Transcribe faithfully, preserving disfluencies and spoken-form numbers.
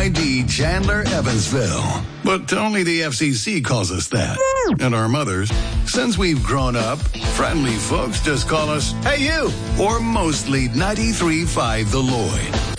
I D Chandler, Evansville. But only the F C C calls us that. And our mothers, since we've grown up, friendly folks just call us, "Hey, you," or mostly ninety-three point five The Lloyd.